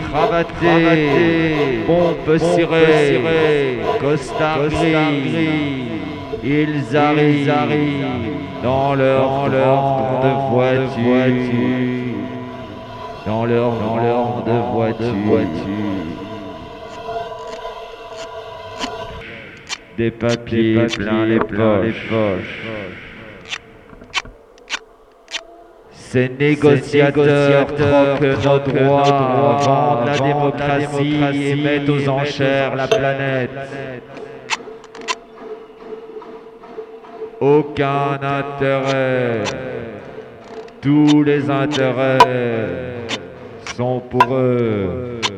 cravatés, pompes cirées, costards gris. Ils arrivent dans leur grande voiture, dans leur grande voiture. Des papiers plein les poches. Ces négociateurs troquent nos droits, vendent la démocratie et mettent aux enchères la planète. Aucun intérêt, tous les intérêts sont pour eux.